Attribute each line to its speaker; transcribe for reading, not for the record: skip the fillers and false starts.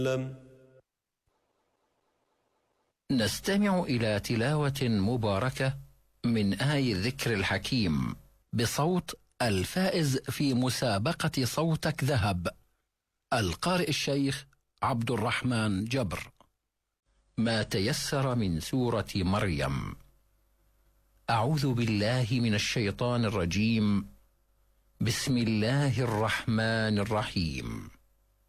Speaker 1: نستمع إلى تلاوة مباركة من آي الذكر الحكيم بصوت الفائز في مسابقة صوتك ذهب، القارئ الشيخ عبد الرحمن جبر. ما تيسر من سورة مريم. أعوذ بالله من الشيطان الرجيم. بسم الله الرحمن الرحيم.